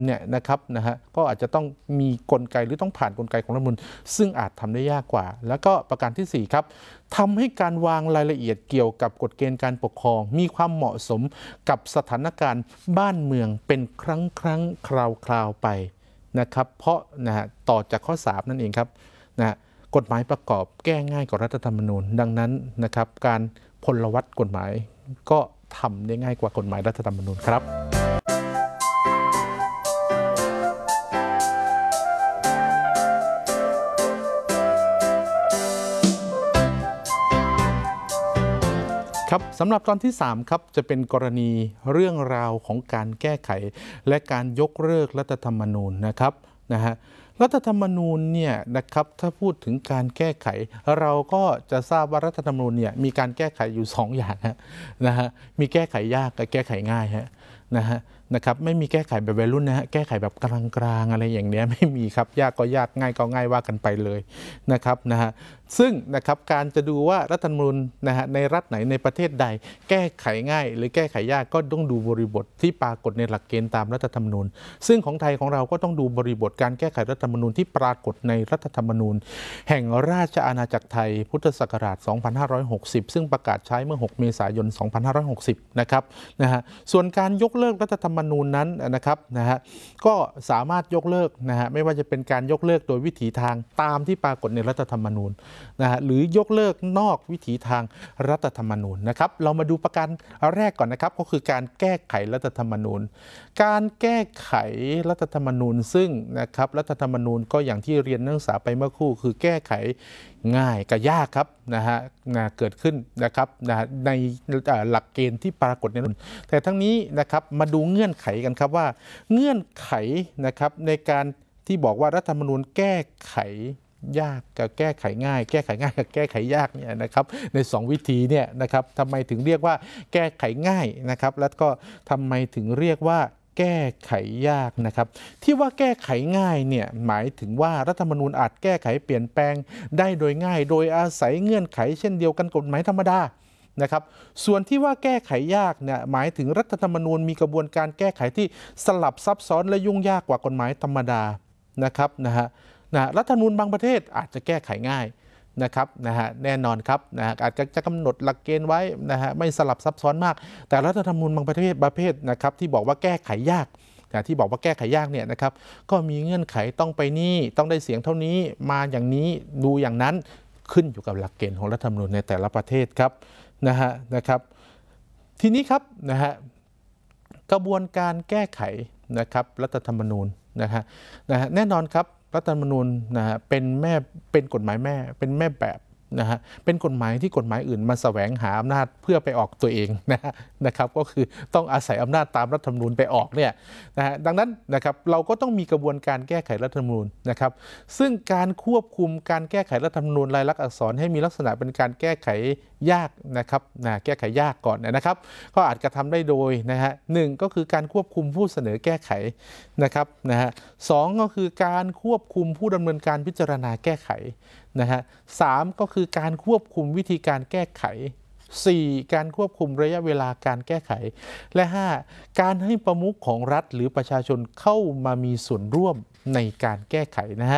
เนี่ยนะครับก็อาจจะต้องมีกลไกหรือต้องผ่านกลไกของรัฐธรรมนูญซึ่งอาจทำได้ยากกว่าแล้วก็ประการที่4ครับทำให้การวางรายละเอียดเกี่ยวกับกฎเกณฑ์การปกครองมีความเหมาะสมกับสถานการณ์บ้านเมืองเป็นครั้งคราวไปนะครับเพราะต่อจากข้อ3นั่นเองครับกฎหมายประกอบแก้ง่ายกว่ารัฐธรรมนูญดังนั้นนะครับการพลวัตกฎหมายก็ทำได้ง่ายกว่ากฎหมายรัฐธรรมนูญครับครับสำหรับตอนที่3ครับจะเป็นกรณีเรื่องราวของการแก้ไขและการยกเลิกรัฐธรรมนูญนะครับรัฐธรรมนูญเนี่ยนะครับถ้าพูดถึงการแก้ไขเราก็จะทราบว่ารัฐธรรมนูญเนี่ยมีการแก้ไขอยู่2อย่างมีแก้ไขยากกับแก้ไขง่ายนะครับไม่มีแก้ไขแบบวัยรุ่นแก้ไขแบบกลางๆอะไรอย่างเนี้ยไม่มีครับยากก็ยากง่ายก็ง่ายว่ากันไปเลยนะครับซึ่งนะครับการจะดูว่ารัฐธรรมนูญในรัฐไหนในประเทศใดแก้ไขง่ายหรือแก้ไขยากก็ต้องดูบริบทที่ปรากฏในหลักเกณฑ์ตามรัฐธรรมนูญซึ่งของไทยของเราก็ต้องดูบริบทการแก้ไขรัฐธรรมนูญที่ปรากฏในรัฐธรรมนูญแห่งราชอาณาจักรไทยพุทธศักราช 2560 ซึ่งประกาศใช้เมื่อ 6 เมษายน 2560 นะครับส่วนการยกเลิกรัฐธรรมนูญนั้นนะครับก็สามารถยกเลิกไม่ว่าจะเป็นการยกเลิกโดยวิถีทางตามที่ปรากฏในรัฐธรรมนูญหรือยกเลิกนอกวิถีทางรัฐธรรมนูญนะครับเรามาดูประการแรกก่อนนะครับก็คือการแก้ไขรัฐธรรมนูญการแก้ไขรัฐธรรมนูญซึ่งนะครับรัฐธรรมนูญก็อย่างที่เรียนนักศึกษาไปเมื่อครู่คือแก้ไขง่ายกับยากครับเกิดขึ้นนะครับในหลักเกณฑ์ที่ปรากฏในรัฐธรรมนูญแต่ทั้งนี้นะครับมาดูเงื่อนไขกันครับว่าเงื่อนไขนะครับในการที่บอกว่ารัฐธรรมนูญแก้ไขยากกับแก้ไขง่ายแก้ไขง่ายกับแก้ไขยากเนี่ยนะครับใน2วิธีเนี่ยนะครับทำไมถึงเรียกว่าแก้ไขง่ายนะครับแล้วก็ทำไมถึงเรียกว่าแก้ไขยากนะครับที่ว่าแก้ไขง่ายเนี่ยหมายถึงว่ารัฐธรรมนูญอาจแก้ไขเปลี่ยนแปลงได้โดยง่ายโดยอาศัยเงื่อนไขเช่นเดียวกันกฎหมายธรรมดานะครับส่วนที่ว่าแก้ไขยากเนี่ยหมายถึงรัฐธรรมนูญมีกระบวนการแก้ไขที่สลับซับซ้อนและยุ่งยากกว่ากฎหมายธรรมดานะครับรัฐธรรมนูญบางประเทศอาจจะแก้ไขง่ายนะครับแน่นอนครับอาจจะกำหนดหลักเกณฑ์ไว้ไม่สลับซับซ้อนมากแต่รัฐธรรมนูญบางประเภทนะครับที่บอกว่าแก้ไขยากที่บอกว่าแก้ไขยากเนี่ยนะครับก็มีเงื่อนไขต้องไปนี่ต้องได้เสียงเท่านี้มาอย่างนี้ดูอย่างนั้นขึ้นอยู่กับหลักเกณฑ์ของรัฐธรรมนูญในแต่ละประเทศครับนะครับทีนี้ครับกระบวนการแก้ไขนะครับรัฐธรรมนูญแน่นอนครับรัฐธรรมนูญเป็นกฎหมายแม่เป็นแม่แบบเป็นกฎหมายที่กฎหมายอื่นมาแสวงหาอำนาจเพื่อไปออกตัวเองนะครับก็คือต้องอาศัยอำนาจตามรัฐธรรมนูญไปออกเนี่ยดังนั้นนะครับเราก็ต้องมีกระบวนการแก้ไขรัฐธรรมนูญนะครับซึ่งการควบคุมการแก้ไขรัฐธรรมนูญลายลักษณ์อักษรให้มีลักษณะเป็นการแก้ไขยากนะครับแก้ไขยากก่อนนะครับก็อาจจะทำได้โดยหนึ่งก็คือการควบคุมผู้เสนอแก้ไขนะครับสองก็คือการควบคุมผู้ดำเนินการพิจารณาแก้ไข3ก็คือการควบคุมวิธีการแก้ไข4การควบคุมระยะเวลาการแก้ไขและ5การให้ประมุขของรัฐหรือประชาชนเข้ามามีส่วนร่วมในการแก้ไข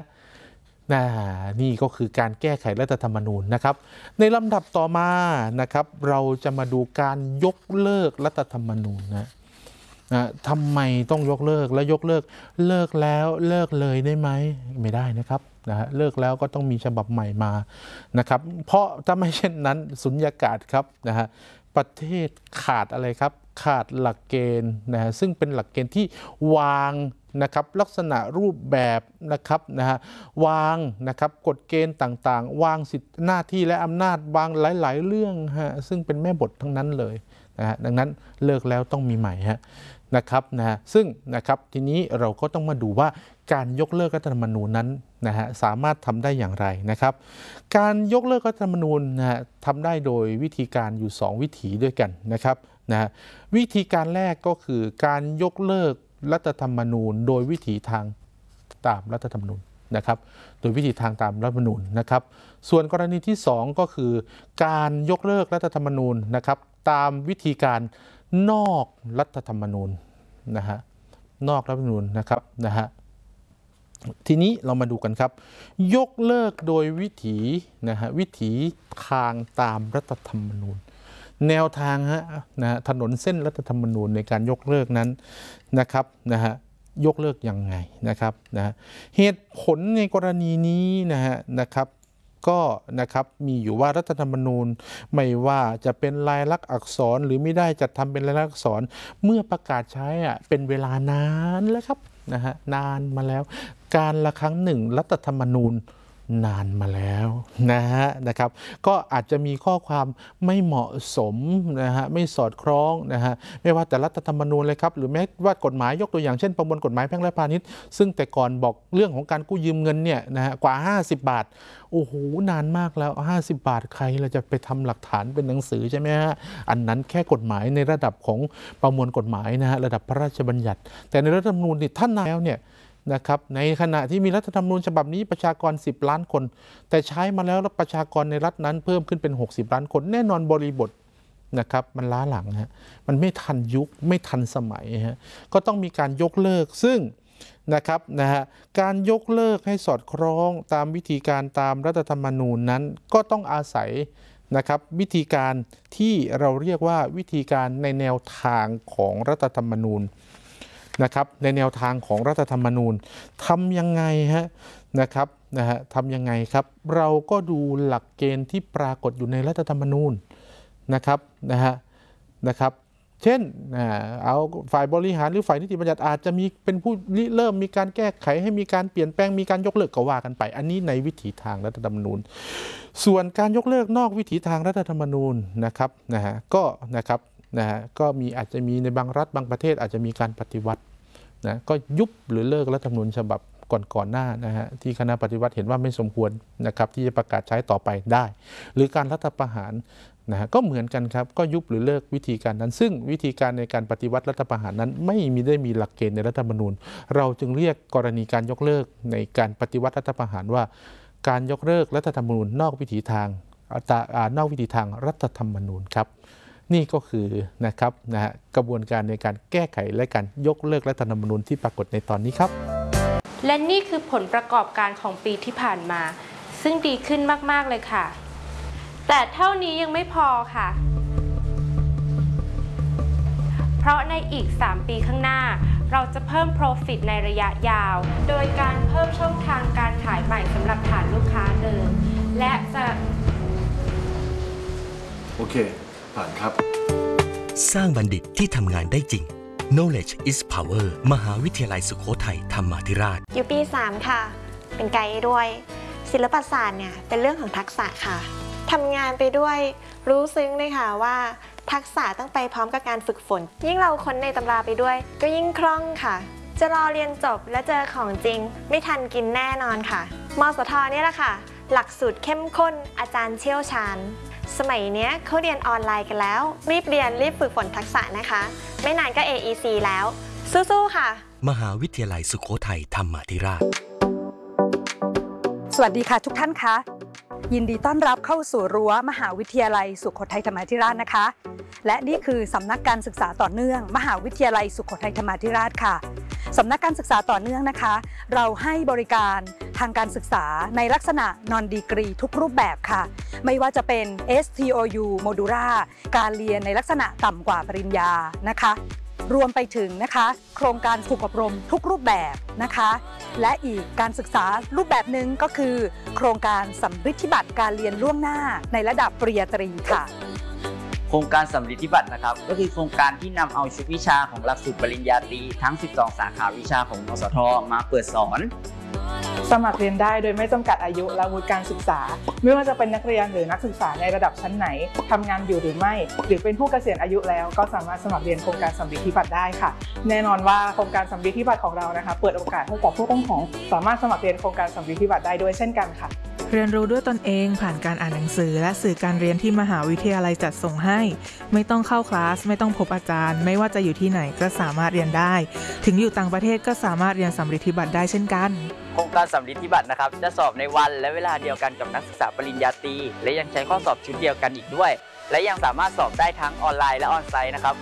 นี่ก็คือการแก้ไขรัฐธรรมนูญนะครับในลำดับต่อมานะครับเราจะมาดูการยกเลิกรัฐธรรมนูญทำไมต้องยกเลิกและยกเลิกแล้วเลิกเลยได้ไหมไม่ได้นะครับเลิกแล้วก็ต้องมีฉบับใหม่มานะครับเพราะถ้าไม่เช่นนั้นสุญญากาศครับประเทศขาดอะไรครับขาดหลักเกณฑ์ซึ่งเป็นหลักเกณฑ์ที่วางนะครับลักษณะรูปแบบนะครับวางนะครับกฎเกณฑ์ต่างๆวางสิทธิหน้าที่และอำนาจวางหลายๆเรื่องซึ่งเป็นแม่บททั้งนั้นเลยดังนั้นเลิกแล้วต้องมีใหม่นะครับซึ่งนะครับทีนี้เราก็ต้องมาดูว่าการยกเลิกรัฐธรรมนูญนั้นสามารถทำได้อย่างไรนะครับการยกเลิกรัฐธรรมนูญทำได้โดยวิธีการอยู่2วิธีด้วยกันนะครับวิธีการแรกก็คือการยกเลิกรัฐธรรมนูญโดยวิถีทางตามรัฐธรรมนูญนะครับโดยวิธีทางตามรัฐธรรมนูญนะครับส่วนกรณีที่2ก็คือการยกเลิกรัฐธรรมนูญนะครับตามวิธีการนอกรัฐธรรมนูญนอกรัฐธรรมนูญนะครับนะฮะทีนี้เรามาดูกันครับยกเลิกโดยวิถีนะฮะวิถีทางตามรัฐธรรมนูญแนวทางนะถนนเส้นรัฐธรรมนูญในการยกเลิกนั้นนะครับนะฮะยกเลิกยังไงนะครับนะเหตุผลในกรณีนี้นะครับก็นะครับมีอยู่ว่ารัฐธรรมนูญไม่ว่าจะเป็นลายลักษณ์อักษรหรือไม่ได้จัดทำเป็นลายลักษณ์อักษรเมื่อประกาศใช้เป็นเวลานานแล้วครับนะฮะนานมาแล้วการละครั้งหนึ่งรัฐธรรมนูญนานมาแล้วนะครับก็อาจจะมีข้อความไม่เหมาะสมนะฮะไม่สอดคล้องนะฮะไม่ว่าแต่รัฐธรรมนูญเลยครับหรือแม้ว่ากฎหมายยกตัวอย่างเช่นประมวลกฎหมายแพ่งและพาณิชย์ซึ่งแต่ก่อนบอกเรื่องของการกู้ยืมเงินเนี่ยนะฮะกว่า50 บาทโอ้โหนานมากแล้ว50 บาทใครเราจะไปทำหลักฐานเป็นหนังสือใช่ไหมฮะอันนั้นแค่กฎหมายในระดับของประมวลกฎหมายนะฮะระดับพระราชบัญญัติแต่ในรัฐธรรมนูญนี่ท่านแล้วเนี่ยนะครับในขณะที่มีรัฐธรรมนูญฉบับนี้ประชากร10 ล้านคนแต่ใช้มาแล้วประชากรในรัฐนั้นเพิ่มขึ้นเป็น60 ล้านคนแน่นอนบริบทนะครับมันล้าหลังฮะมันไม่ทันยุคไม่ทันสมัยฮะก็ต้องมีการยกเลิกซึ่งนะครับการยกเลิกให้สอดคล้องตามวิธีการตามรัฐธรรมนูญนั้นก็ต้องอาศัยนะครับวิธีการที่เราเรียกว่าวิธีการในแนวทางของรัฐธรรมนูญนะครับในแนวทางของรัฐธรรมนูญทำยังไงนะครับทำยังไงครับเราก็ดูหลักเกณฑ์ที่ปรากฏอยู่ในรัฐธรรมนูญนะครับเช่นเอาฝ่ายบริหารหรือฝ่ายนิติบัญญัติอาจจะมีเป็นผู้เริ่มมีการแก้ไขให้มีการเปลี่ยนแปลงมีการยกเลิกก็ว่ากันไปอันนี้ในวิถีทางรัฐธรรมนูญส่วนการยกเลิกนอกวิถีทางรัฐธรรมนูญนะครับก็นะครับก็มีอาจจะมีในบางรัฐบางประเทศอาจจะมีการปฏิวัติก็ยุบหรือเลิกรัฐธรรมนูญฉบับก่อนหน้าที่คณะปฏิวัติเห็นว่าไม่สมควรนะครับที่จะประกาศใช้ต่อไปได้หรือการรัฐประหารก็เหมือนกันครับก็ยุบหรือเลิกวิธีการนั้นซึ่งวิธีการในการปฏิวัติรัฐประหารนั้นไม่ได้มีหลักเกณฑ์ในรัฐธรรมนูญเราจึงเรียกกรณีการยกเลิกในการปฏิวัติรัฐประหารว่าการยกเลิกรัฐธรรมนูญนอกวิถีทางรัฐธรรมนูญครับนี่ก็คือนะครับกระบวนการในการแก้ไขและการยกเลิกรัฐธรรมนูญที่ปรากฏในตอนนี้ครับและนี่คือผลประกอบการของปีที่ผ่านมาซึ่งดีขึ้นมากๆเลยค่ะแต่เท่านี้ยังไม่พอค่ะเพราะในอีก3 ปีข้างหน้าเราจะเพิ่ม Profit ในระยะยาวโดยการเพิ่มช่องทางการขายใหม่สำหรับฐานลูกค้าเดิมและจะโอเคผ่านครับสร้างบัณฑิตที่ทำงานได้จริง Knowledge is Power มหาวิทยาลัยสุโขทัยธรรมาธิราชอยู่ปี 3 ค่ะเป็นไกด์ด้วยศิลปศาสตร์เนี่ยเป็นเรื่องของทักษะค่ะทำงานไปด้วยรู้ซึ้งเลยค่ะว่าทักษะต้องไปพร้อมกับการฝึกฝนยิ่งเราค้นในตำราไปด้วยก็ยิ่งคล่องค่ะจะรอเรียนจบและเจอของจริงไม่ทันกินแน่นอนค่ะมสท.นี่แหละค่ะหลักสูตรเข้มข้นอาจารย์เชี่ยวชาญสมัยนี้เขาเรียนออนไลน์กันแล้วรีบเรียนรีบฝึกฝนทักษะนะคะไม่นานก็ AEC แล้วสู้ๆค่ะมหาวิทยาลัยสุโขทัยธรรมาธิราชสวัสดีค่ะทุกท่านคะยินดีต้อนรับเข้าสู่รั้วมหาวิทยาลัยสุโขทัยธรรมาธิราชนะคะและนี่คือสำนักการศึกษาต่อเนื่องมหาวิทยาลัยสุโขทัยธรรมาธิราชค่ะสำนักการศึกษาต่อเนื่องนะคะเราให้บริการทางการศึกษาในลักษณะ non degree ทุกรูปแบบค่ะไม่ว่าจะเป็น STOU Modular การเรียนในลักษณะต่ำกว่าปริญญานะคะรวมไปถึงนะคะโครงการฝึกอบรมทุกรูปแบบนะคะและอีกการศึกษารูปแบบหนึ่งก็คือโครงการสำริดธิบัตรการเรียนล่วงหน้าในระดับปริญญาตรีค่ะโครงการสำริดธิบัตรนะครับก็คือโครงการที่นำเอาชุดวิชาของหลักสูตรปริญญาตรีทั้ง12 สาขาวิชาของมสท.มาเปิดสอนสมัครเรียนได้โดยไม่จำกัดอายุและวุฒิการศึกษาไม่ว่าจะเป็นนักเรียนหรือนักศึกษาในระดับชั้นไหนทำงานอยู่หรือไม่หรือเป็นผู้เกษียณอายุแล้วก็สามารถสมัครเรียนโครงการสำริดธิบัตรได้ค่ะแน่นอนว่าโครงการสำริดธิบัตรของเรานะคะเปิดโอกาสให้กับผู้ต้องขังสามารถสมัครเรียนโครงการสำริดธิบัตรได้ด้วยเช่นกันค่ะเรียนรู้ด้วยตนเองผ่านการอ่านหนังสือและสื่อการเรียนที่มหาวิทยาลัยจัดส่งให้ไม่ต้องเข้าคลาสไม่ต้องพบอาจารย์ไม่ว่าจะอยู่ที่ไหนก็สามารถเรียนได้ถึงอยู่ต่างประเทศก็สามารถเรียนสำริดธิบัตรได้เช่นกันโครงการสำริดธิบัตรนะครับจะสอบในวันและเวลาเดียวกันกับนักศึกษาปริญญาตรีและยังใช้ข้อสอบชุดเดียวกันอีกด้วยและยังสามารถสอบได้ทั้งออนไลน์และออนไซต์นะครับ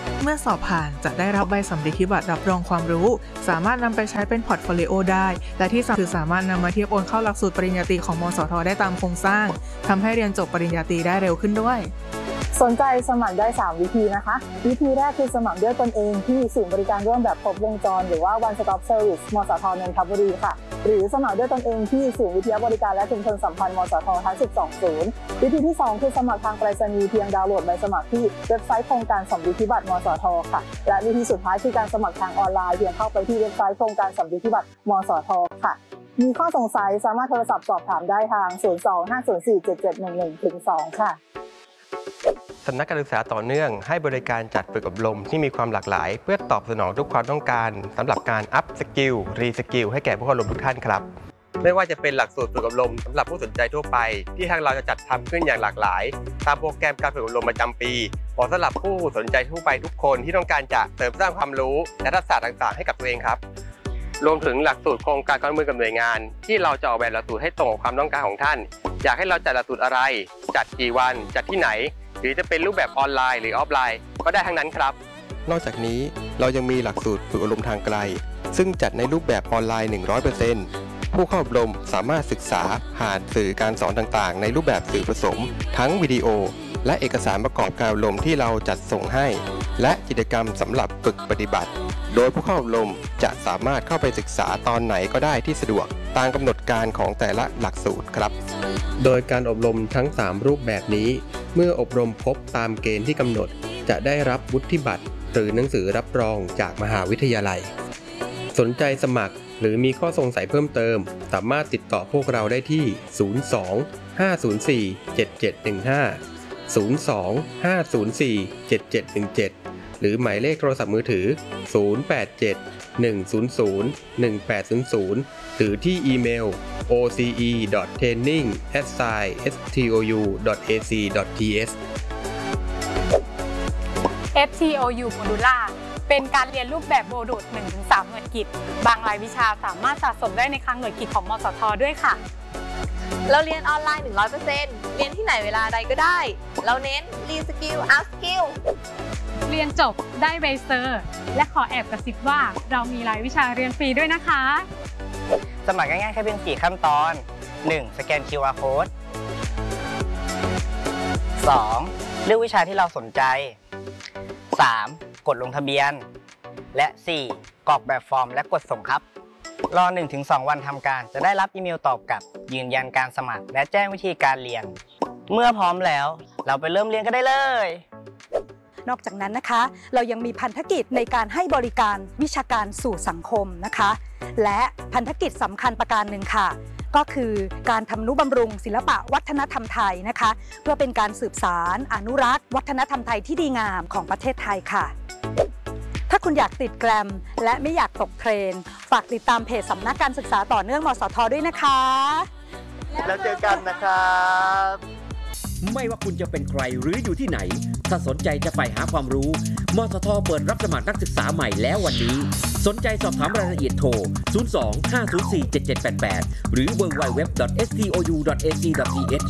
เมื่อสอบผ่านจะได้รับใบสำลิดบัตรรับรองความรู้สามารถนำไปใช้เป็นพอร์ตโฟลิโอได้และที่สำคัญคือสามารถนำมาเทียบโอนเข้าหลักสูตรปริญญาตรีของมสท.ได้ตามโครงสร้างทำให้เรียนจบปริญญาตรีได้เร็วขึ้นด้วยสนใจสมัครได้3วิธีนะคะวิธีแรกคือสมัครด้วยตนเองที่ศูนย์บริการร่วมแบบครบวงจรหรือว่า One Stop Service มสท.นนทบุรีค่ะหรือสมัครด้วยตนเองที่ศูนย์วิทยาบริการและชุมชนสัมพันธ์มสท.ทั้ง12ศูนย์วิธีที่2คือสมัครทางไปรษณีย์เพียงดาวน์โหลดใบสมัครที่เว็บไซต์โครงการสำลิดบัตรมสท.ค่ะและวิธีสุดท้ายคือการสมัครทางออนไลน์เพียงเข้าไปที่เว็บไซต์โครงการสำลิดบัตรมสท.ค่ะมีข้อสงสัยสามารถโทรศัพท์สอบถามได้ทาง 02-504-7711-2 ค่ะสำนักการศึกษาต่อเนื่องให้บริการจัดฝึกอบรมที่มีความหลากหลายเพื่อตอบสนองทุกความต้องการสำหรับการอัพสกิลรีสกิลให้แก่ผู้เข้าร่วมทุกท่านครับไม่ว่าจะเป็นหลักสูตรฝึกอบรมสำหรับผู้สนใจทั่วไปที่ทางเราจะจัดทำขึ้นอย่างหลากหลายตามโปรแกรมการฝึกอบรมประจำปีเหมาะสำหรับผู้สนใจทั่วไปทุกคนที่ต้องการจะเสริมสร้างความรู้และทักษะต่างๆให้กับตัวเองครับรวมถึงหลักสูตรโครงการการร่วมมือกับหน่วยงานที่เราจะออกแบบหลักสูตรให้ตรงกับความต้องการของท่านอยากให้เราจัดหลักสูตรอะไรจัดกี่วันจัดที่ไหนหรือจะเป็นรูปแบบออนไลน์หรือออฟไลน์ก็ได้ทั้งนั้นครับนอกจากนี้เรายังมีหลักสูตรฝึกอบรมทางไกลซึ่งจัดในรูปแบบออนไลน์ 100% ผู้เข้าอบรมสามารถศึกษาผ่านสื่อการสอนต่างๆในรูปแบบสื่อผสมทั้งวิดีโอและเอกสารประกอบการอบรมที่เราจัดส่งให้และกิจกรรมสำหรับฝึกปฏิบัติโดยผู้เข้าอบรมจะสามารถเข้าไปศึกษาตอนไหนก็ได้ที่สะดวกตามกำหนดการของแต่ละหลักสูตรครับโดยการอบรมทั้ง3รูปแบบนี้เมื่ออบรมครบตามเกณฑ์ที่กำหนดจะได้รับวุฒิบัตรหรือหนังสือรับรองจากมหาวิทยาลัยสนใจสมัครหรือมีข้อสงสัยเพิ่มเติมสามารถติดต่อพวกเราได้ที่ 02-504-7715 02-504-7717 หรือหมายเลขโทรศัพท์มือถือ 087-100-1800 หรือที่อีเมล oce.training@stou.ac.th FTOU Modular เป็นการเรียนรูปแบบโมดูล 1-3 หน่วยกิตบางรายวิชาสามารถสะสมได้ในคลังหน่วยกิตของมสท.ด้วยค่ะเราเรียนออนไลน์ 100% เรียนที่ไหนเวลาใดก็ได้เราเน้น Re-skill Up-skill เรียนจบได้ใบเซอร์และขอแอบกระซิบว่าเรามีรายวิชาเรียนฟรีด้วยนะคะสมัครง่ายๆแค่เพียง4ขั้นตอน 1. สแกน QR Code 2. เลือกวิชาที่เราสนใจ 3. กดลงทะเบียนและ 4. กรอกแบบฟอร์มและกดส่งครับรอ 1-2 วันทำการจะได้รับอีเมลตอบกลับยืนยันการสมัครและแจ้งวิธีการเรียนเมื่อพร้อมแล้วเราไปเริ่มเรียนกันได้เลยนอกจากนั้นนะคะเรายังมีพันธกิจในการให้บริการวิชาการสู่สังคมนะคะและพันธกิจสำคัญประการหนึ่งค่ะก็คือการทำนุบำรุงศิลปะวัฒนธรรมไทยนะคะเพื่อเป็นการสืบสานอนุรักษ์วัฒนธรรมไทยที่ดีงามของประเทศไทยค่ะถ้าคุณอยากติดแกรมและไม่อยากตกเทรนด์ฝากติดตามเพจสำนักการศึกษาต่อเนื่องมสท.ด้วยนะคะแล้วเจอกันนะครับไม่ว่าคุณจะเป็นใครหรืออยู่ที่ไหนถ้าสนใจจะไปหาความรู้มสท.เปิดรับสมัครนักศึกษาใหม่แล้ววันนี้สนใจสอบถามรายละเอียดโทร 02-504-7788 หรือ www.stou.ac.th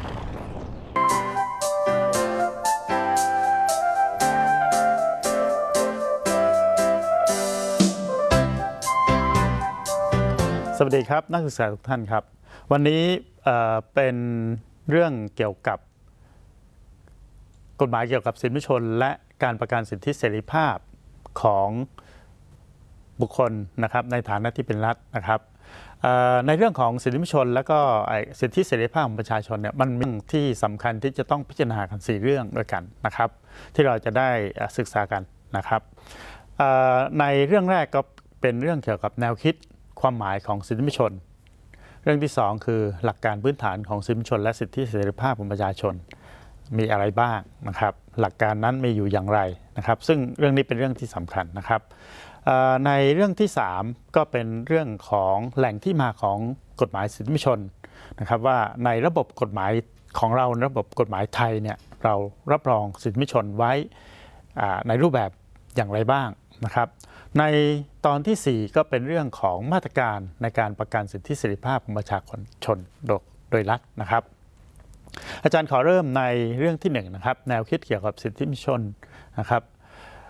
สวัสดีครับนักศึกษาทุกท่านครับวันนี้เป็นเรื่องเกี่ยวกับกฎหมายเกี่ยวกับสิทธิมนุษยชนและการประกันสิทธิเสรีภาพของบุคคลนะครับในฐานะที่เป็นรัฐนะครับในเรื่องของสิทธิมนุษยชนและก็สิทธิเสรีภาพของประชาชนเนี่ยมันมีที่สำคัญที่จะต้องพิจารณากัน4เรื่องด้วยกันนะครับที่เราจะได้ศึกษากันนะครับในเรื่องแรกก็เป็นเรื่องเกี่ยวกับแนวคิดความหมายของสิทธิมนุษยชนเรื่องที่2คือหลักการพื้นฐานของสิทธิมนุษยชนและสิทธิเสรีภาพของประชาชนมีอะไรบ้างนะครับหลักการนั้นมีอยู่อย่างไรนะครับซึ่งเรื่องนี้เป็นเรื่องที่สำคัญนะครับในเรื่องที่3ก็เป็นเรื่องของแหล่งที่มาของกฎหมายสิทธิมนุษยชนนะครับว่าในระบบกฎหมายของเราระบบกฎหมายไทยเนี่ยเรารับรองสิทธิมนุษยชนไว้ในรูปแบบอย่างไรบ้างนะครับในตอนที่4ก็เป็นเรื่องของมาตรการในการประกันสิทธิเสรีภาพของประชาชนโดยรัฐนะครับอาจารย์ขอเริ่มในเรื่องที่1นะครับแนวคิดเกี่ยวกับสิทธิมนุษยชนนะครับ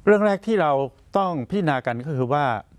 เรื่องแรกที่เราต้องพิจารณากันก็คือว่า